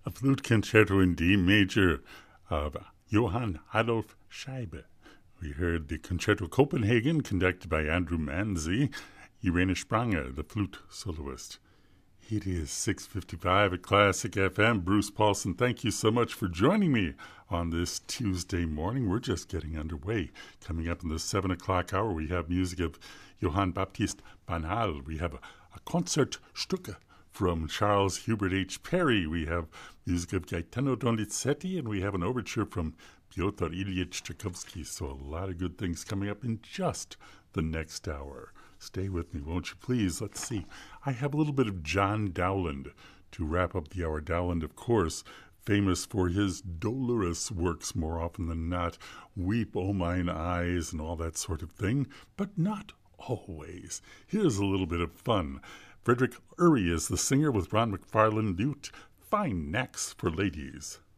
A flute concerto in D major of Johann Adolf Scheibe. We heard the Concerto Copenhagen, conducted by Andrew Manzi, Irene Spranger, the flute soloist. It is 6:55 at Classic FM. Bruce Paulson, thank you so much for joining me on this Tuesday morning. We're just getting underway. Coming up in the 7 o'clock hour, we have music of Johann Baptist Banal. We have a Concertstücke from Charles Hubert H. Perry. We have music of Gaetano Donizetti, and we have an overture from Pyotr Ilyich Tchaikovsky. So a lot of good things coming up in just the next hour. Stay with me, won't you please? Let's see. I have a little bit of John Dowland to wrap up the hour. Dowland, of course, famous for his dolorous works more often than not. Weep, O mine eyes, and all that sort of thing, but not always. Here's a little bit of fun. Frederick Urry is the singer with Ron McFarlane Lute. Fine Necks for Ladies.